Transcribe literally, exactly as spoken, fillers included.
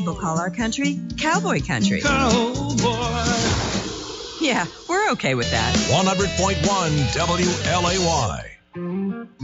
people call our country cowboy country. Cowboy. Yeah, we're okay with that. one hundred point one W L A Y.